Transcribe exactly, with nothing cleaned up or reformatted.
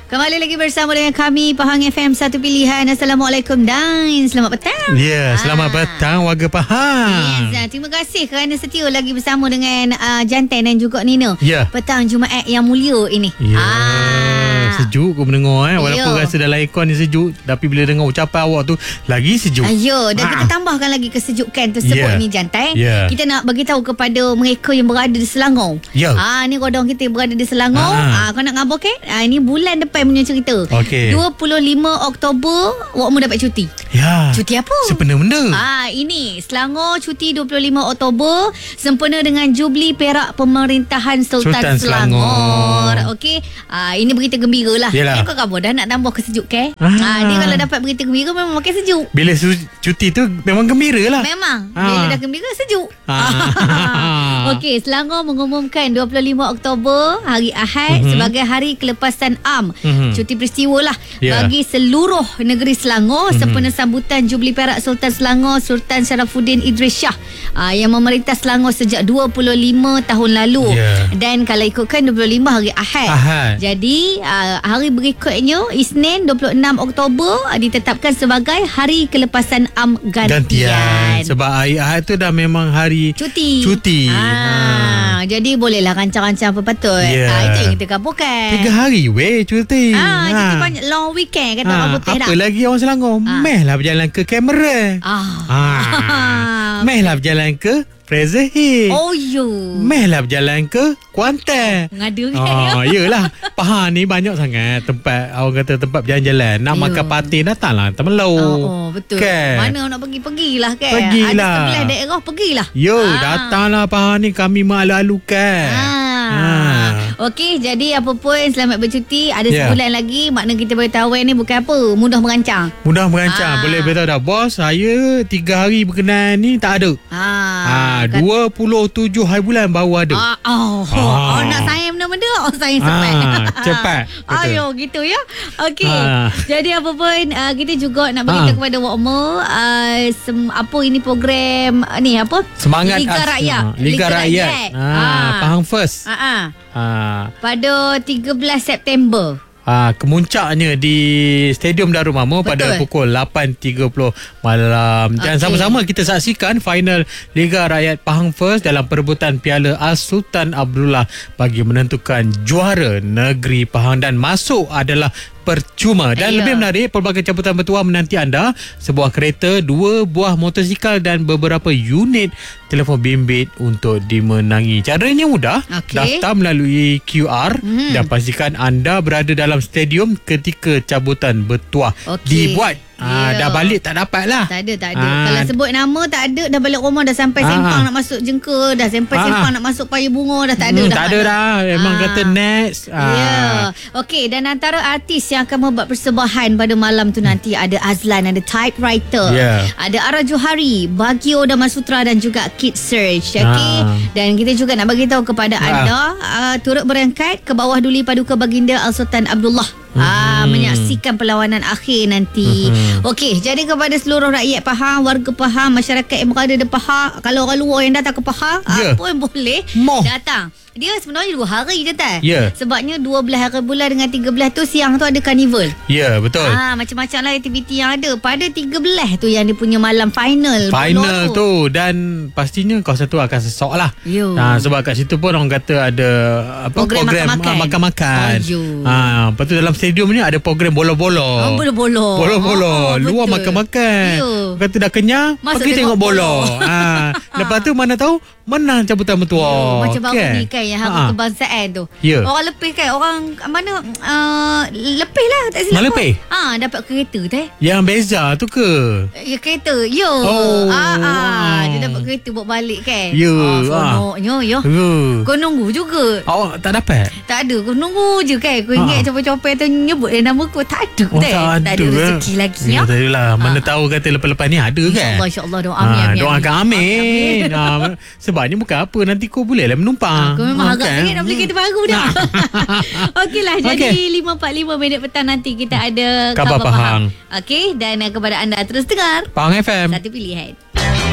Kembali lagi bersama dengan kami Pahang F M, satu pilihan. Assalamualaikum dan selamat petang. Ya, yeah, selamat ah. petang warga Pahang. Yes, terima kasih kerana setia lagi bersama dengan uh, Jantan dan juga Nina. Ya. Yeah. Petang Jumaat yang mulia ini. Ya. Yeah. Ah. Sejuk aku mendengar eh. Walaupun Yo. rasa dalam aircon ni sejuk, tapi bila dengar ucapan awak tu lagi sejuk. Ayo, dan ah. kita tambahkan lagi kesejukan tersebut yeah. ni Jantan. Yeah. Kita nak bagi tahu kepada mereka yang berada di Selangor. Ya. Yeah. Ah, ni rodong kita yang berada di Selangor. Ah, ah kau nak ngabur ke? Ah, ini bulan depan punya cerita. Okay. dua puluh lima Oktober awak mu dapat cuti. Ya. Cuti apa? Sempena benda. Ah, ini Selangor cuti dua puluh lima Oktober sempena dengan Jubli Perak Pemerintahan Sultan, Sultan Selangor. Selangor. Okey. Ah, ini berita gembira lah. Eh, kau kamu dah nak tambah kesejukan. Ah. ah, dia kalau dapat berita gembira memang makin sejuk. Bila su- cuti tu memang gembira lah. Memang. Ah. Bila dah gembira sejuk. Ah. Okey, Selangor mengumumkan dua puluh lima Oktober hari Ahad mm-hmm. sebagai hari kelepasan am. Mm-hmm. Cuti peristiwa lah yeah. bagi seluruh negeri Selangor mm-hmm. sempena sambutan Jubli Perak Sultan Selangor Sultan Sharafuddin Idris Shah uh, yang memerintah Selangor sejak dua puluh lima tahun lalu. Yeah. Dan kalau ikutkan dua puluh lima hari Ahad. Ahad. Jadi uh, hari berikutnya Isnin dua puluh enam Oktober uh, ditetapkan sebagai hari kelepasan am gantian. gantian. Sebab hari Ahad tu dah memang hari cuti. Cuti. Ah, ah. Jadi bolehlah rancang-rancang apa patut. Yeah. Ah, itu yang kita kaburkan. Tiga hari weh cuti. Ah, ha. Cuti banyak long weekend kata ha. orang putih dah. Apa lagi orang Selangor? Ha. Meh lah berjalan ke kamera. Ah. Ha. Meh lah berjalan ke Fraser Hill. Oh yo. Meh lah berjalan ke Kuantan. Ngadu kan. Oh, yelah. Pahang ni banyak sangat tempat, orang kata tempat berjalan-jalan. Nak Ayuh. makan patin datanglah Temelau. Oh, oh betul. Kan? Mana nak pergi, pergilah kan. Pergilah. Ada sebelah daerah, pergilah. Yo, ah. datanglah Pahang ni, kami malu-alukan. Ah. Ah. Okey, jadi apa pun selamat bercuti. Ada yeah. sebulan lagi. Makna kita beritahu ni bukan apa, mudah merancang. Mudah merancang. Ah. Boleh beritahu dah, bos, saya tiga hari berkenan ni tak ada. Ah. Ah, dua puluh tujuh hari bulan baru ada. Ah. Oh. Ah. Oh, nak sayang benda-benda. Oh, sayang cepat. Ah. Cepat. Ayo, gitu ya. Okey. Ah. Jadi apa pun uh, kita juga nak beritahu ah. kepada Wakma uh, sem- apa ini program uh, ni apa? Semangat Liga as- Rakyat. Liga, Liga Rakyat. Rakyat. Ah. Ah. Pahang First. Ah. Ah. Ah. Pada tiga belas September. Ah, kemuncaknya di Stadium Darul Mamo pada pukul lapan tiga puluh malam. Dan okay. sama-sama kita saksikan final Liga Rakyat Pahang First dalam perebutan Piala Al-Sultan Abdullah bagi menentukan juara negeri Pahang, dan masuk adalah percuma. Dan Ayah. lebih menarik, pelbagai cabutan bertuah menanti anda. Sebuah kereta, dua buah motosikal dan beberapa unit telefon bimbit untuk dimenangi. Caranya mudah. Okay. Daftar melalui Q R hmm. dan pastikan anda berada dalam stadium ketika cabutan bertuah okay. dibuat. Ah, yeah. Dah balik tak dapat lah. Tak ada, tak ada. Ah. Kalau sebut nama tak ada, dah balik rumah, dah sampai ah. Sempang nak masuk Jengka, dah sampai ah. Sempang nak masuk Paya Bunga, dah tak ada. Hmm, dah tak ada dah. Memang ah. kata next. Ya. Ah. Yeah. Okey, dan antara artis yang akan membuat persembahan pada malam tu nanti hmm. ada Azlan, ada Typewriter, yeah. ada Ara Johari, Bagio Damasutra dan juga Kid Surge. Okey. Ah. Dan kita juga nak bagi tahu kepada ah. anda uh, turut berangkat ke bawah Duli Paduka Baginda Al-Sultan Abdullah. Ah, hmm. menyaksikan perlawanan akhir nanti. Hmm. Okey, jadi kepada seluruh rakyat Pahang, warga Pahang, masyarakat yang berada di Pahang, kalau orang luar yang datang ke Pahang, yeah. apa yang boleh Moh. datang. Dia sebenarnya dua hari je tak? Yeah. Sebabnya dua belas hari bulan dengan tiga belas tu siang tu ada karnival. Ya, yeah, betul. Ah, macam-macam lah aktiviti yang ada. Pada tiga belas tu yang dia punya malam final. Final tu. tu. Dan pastinya kawasan tu akan sesok lah. Ha, sebab kat situ pun orang kata ada apa, program, program makan-makan. makan-makan. Oh, ha, lepas tu dalam stadium ni ada program bola-bola. Oh, bola-bola. Bola-bola. Oh, luar betul. makan-makan. Yo. Kata dah kenyang, Masuk pergi tengok bola. ha. Lepas tu mana tahu menang cabutan bertuah. Macam baru okay. ni kan yang hari Ha-ha. kebangsaan tu. Yeah. Orang lepih kan, orang mana uh, lepih lah tak silap. Lepih? Ah, dapat kereta teh. Yang beza tu ke? Ya, kereta. Yo. Oh. Ah, ah, dia dapat kereta buat balik kan. Ya. Ah, seronoknya ya. Uh. Kau nunggu juga. Awak tak dapat? Tak ada. Kau nunggu je kan. Kau ingat copet-copet tu nyebut dia nama kau. Tak ada oh, teh. Tak ada, tak ada rezeki ya. lagi ya. Ya, tak adalah. Mana ha. tahu kata lepas-lepas ni ada kan. InsyaAllah, insyaAllah. Doa amin, amin. Doakan amin. amin. Ha, sebabnya bukan apa. Nanti kau bolehlah menumpang. Kau memang harap sangat nak beli kereta baru dah. Okeylah, okay. Jadi lima empat puluh lima minit petang nanti kita ada Khabar Pahang. Okey, dan uh, kepada anda terus dengar Pahang F M, satu pilihan.